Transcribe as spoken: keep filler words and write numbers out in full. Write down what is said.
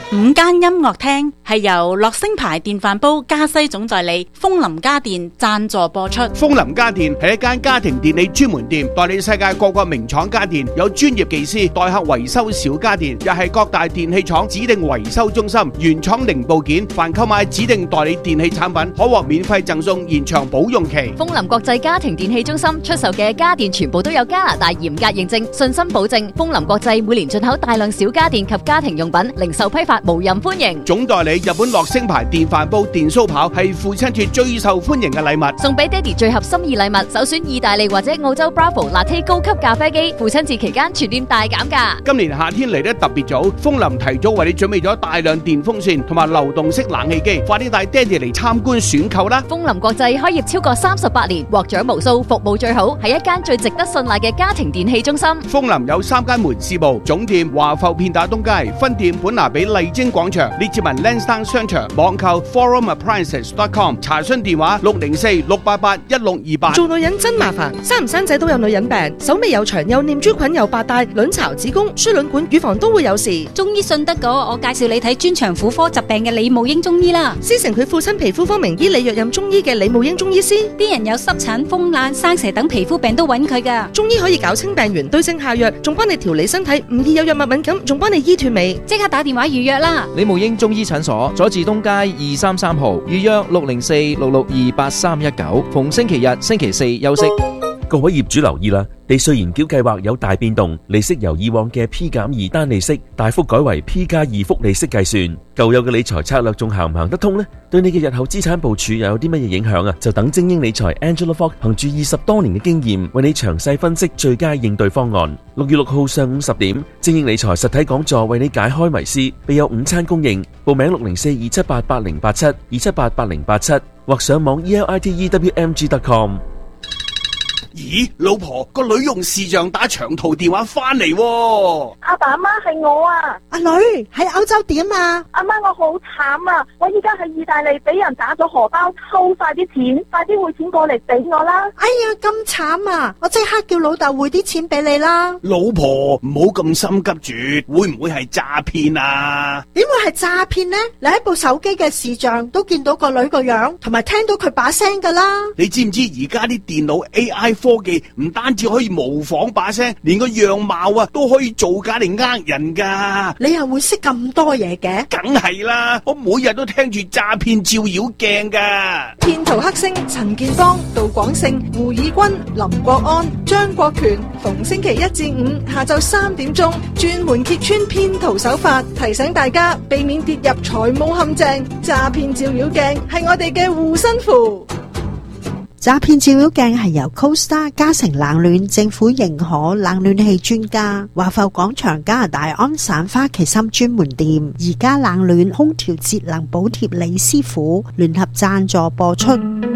午間音樂廳係由樂聲牌電飯煲加西總代理楓林家電贊助播出。 楓林家電係一間家庭電器專門店，代理世界各個名廠家電，有專業技師代客維修小家電，又係各大電器廠指定維修中心，原廠零部件，凡購買指定代理電器產品，可獲免費贈送延長保用期。 楓林國際家庭電器中心出售嘅家電全部都有加拿大嚴格認證，信心保證。楓林國際每年進口大量小家電及家庭用品，零售批發無任歡迎。 總代理日本樂聲牌電飯煲、電酥刨係父親節最受歡迎嘅禮物， 送俾爹哋最合心意禮物，首選意大利或者澳洲 Bravo Latte 高級咖啡機，父親節期間全店大減價。 今年夏天嚟得特別早，楓林提早為你準備咗大量電風扇同埋流動式冷氣機，快啲帶爹哋嚟參觀選購啦！ 楓林國際開業超過三十八年，獲獎無數，服務最好，係一間最值得信賴嘅家庭電器中心。 楓林有三間門市部，總店華埠片打東街，分店本拿比麗晶廣場，列治文 Lansdowne 商場，網購 forum appliances dot com， 查詢電話六零四六八八一六二八。 做女人真麻煩，生唔生仔都有女人病，手尾又長又念珠菌又白帶，卵巢、子宮、輸卵管、乳房都會有事。 中醫信得過，我介紹你睇專長婦科疾病嘅李慕英中醫啦。 師承佢父親皮膚科名醫李若任中醫嘅李慕英中醫師， 啲人有濕疹、風癩、生蛇等皮膚病都揾佢噶。 中醫可以搞清病源，對症下藥，仲幫你調理身體，唔易有藥物敏感，仲幫你醫斷尾。 即刻打電話預約啦！ 李慕英中醫診所，佐治東街二三三號，預約六零四六六二八三一九，逢星期日、星期四休息。 各位業主留意啦，地稅延繳計劃有大變動，利息由以往嘅 P 減二單利息大幅改為 P 加二複利息計算。舊有嘅理財策略仲行唔行得通呢？對你嘅日後資產部署又有啲乜嘢影響啊？就等精英理財 Angela Fogg 憑住二十多年嘅經驗，為你詳細分析最佳應對方案。六月六號上午十點，精英理財實體講座為你解開迷思，備有午餐供應。報名六零四二七八八零八七二七八八零八七，或上網 e l i t e w m g dot com。 咦，老婆，個女用視像打長途電話翻嚟喎。 阿爸阿媽係我啊。 阿女喺歐洲點啊？ 阿媽，我好慘啊！我依家喺意大利俾人打咗荷包，抽晒啲錢，快啲匯錢過嚟俾我啦！ 哎呀，咁慘啊！我即刻叫老豆匯啲錢俾你啦。 老婆，唔好咁心急住，會唔會係詐騙啊？ 點會係詐騙呢？你喺部手機嘅視像都見到個女個樣，同埋聽到佢把聲噶啦。 你知唔知而家啲電腦 A I 科技唔單止可以模仿把聲，連個樣貌啊都可以造假嚟呃人噶。 你又會識咁多嘢嘅？ 梗係啦，我每日都聽住詐騙照妖鏡噶。 騙徒黑星陳建邦、杜廣勝、胡以軍、林國安、張國權，逢星期一至五下晝三點鐘，專門揭穿騙徒手法，提醒大家避免跌入財務陷阱。詐騙照妖鏡係我哋嘅護身符。 詐騙照妖鏡係由 CoStar 嘉誠冷暖政府認可冷暖氣專家，華埠廣場加拿大安省花旗參專門店，而家冷暖空調節能補貼李師傅聯合贊助播出。